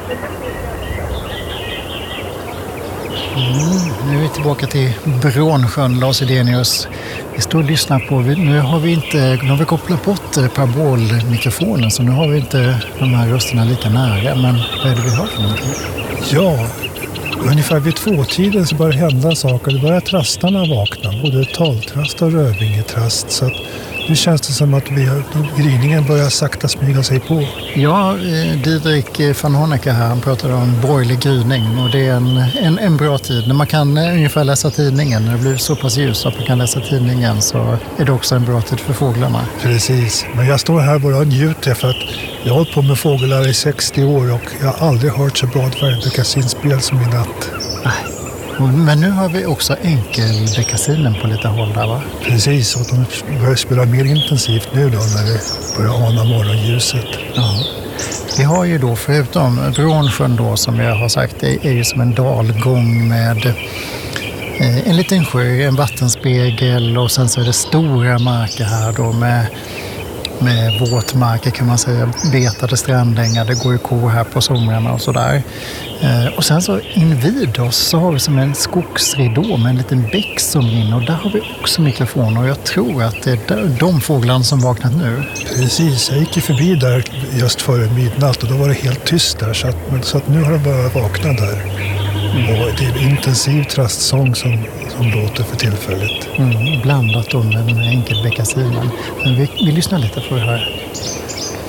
Nu är vi tillbaka till Brånsjön, Lars Edenius. Vi står och lyssnar på, nu har vi kopplat bort parabolmikrofonen, så nu har vi inte de här rösterna lika nära. Men vad är det vi hör för någonting? Ja, ungefär vid 2-tiden så börjar hända saker. Det börjar trastarna vakna, både taltrast och rövingetrast. Så att nu känns det som att gryningen börjar sakta smyga sig på. Ja, Didrik van Honecker här, han pratade om borgerlig gryning, och det är en bra tid. När man kan ungefär läsa tidningen, när det blir så pass ljus att man kan läsa tidningen, så är det också en bra tid för fåglarna. Precis, men jag står här bara och njuter för att jag har hållit på med fåglar i 60 år och jag har aldrig hört så bra dvärgbeckasinspel som i natt. Nej. Men nu har vi också enkelbeckasinen på lite håll där, va? Precis, och de börjar spela mer intensivt nu då när det börjar ana morgonljuset. Ja. Vi har ju då, förutom Brånsjön då, som jag har sagt, det är ju som en dalgång med en liten sjö, en vattenspegel, och sen så är det stora marker här då med våtmarker, kan man säga, betade strandängar, det går ju kor här på somrarna och sådär. Och sen så invid oss så har vi som en skogsridå med en liten bäck som rinner, och där har vi också mikrofoner, och jag tror att det är de fåglarna som vaknat nu. Precis, jag gick ju förbi där just före midnatt och då var det helt tyst där, så att nu har de börjat vakna där. Och det är en intensiv trastsång som låter för tillfället. Blandat då med den här enkelbeckasinen. Men vi lyssnar lite för det här.